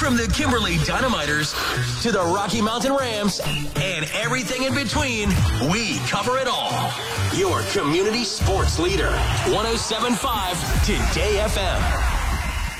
From the Kimberly Dynamiters to the Rocky Mountain Rams and everything in between, we cover it all. Your community sports leader, 107.5 Today FM.